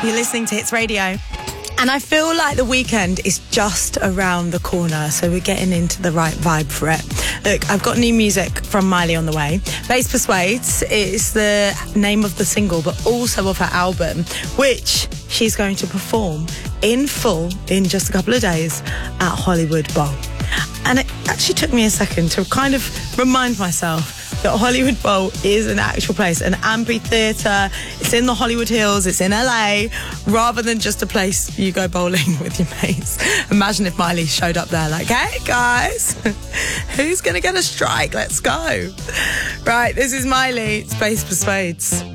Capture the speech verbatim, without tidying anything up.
You're listening to Hits Radio. And I feel like the weekend is just around the corner, so we're getting into the right vibe for it. Look, I've got new music from Miley on the way. Bass Persuades is the name of the single, but also of her album, which she's going to perform in full in just a couple of days at Hollywood Bowl. And it actually took me a second to kind of remind myself that Hollywood Bowl is an actual place, an amphitheatre. It's in the Hollywood Hills, it's in L A, rather than just a place you go bowling with your mates. Imagine if Miley showed up there like, hey guys, who's going to get a strike? Let's go. Right, this is Miley, it's Bass Persuades.